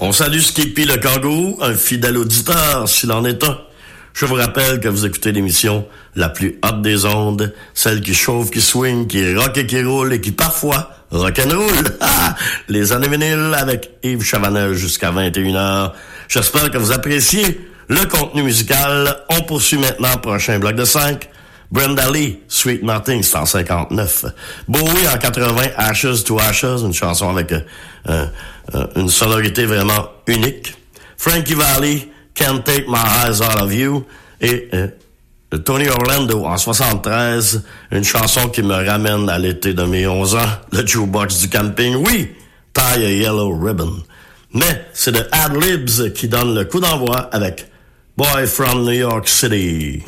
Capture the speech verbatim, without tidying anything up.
On salue Skippy le kangourou, un fidèle auditeur, s'il en est un. Je vous rappelle que vous écoutez l'émission la plus haute des ondes, celle qui chauffe, qui swing, qui rock et qui roule et qui parfois rock'n'roll. Les années vinyles avec Yves Chavanel jusqu'à vingt et une heures. J'espère que vous appréciez le contenu musical. On poursuit maintenant, prochain bloc de cinq. Brenda Lee, Sweet Nothing, c'est en cinquante-neuf. Bowie en quatre-vingts, Ashes to Ashes, une chanson avec euh, euh, une sonorité vraiment unique. Frankie Valli, Can't Take My Eyes Out of You. Et euh, Tony Orlando en soixante-treize, une chanson qui me ramène à l'été de mes onze ans, le jukebox du camping. Oui, Tie a Yellow Ribbon. Mais c'est de Ad Libs qui donne le coup d'envoi avec Boy from New York City.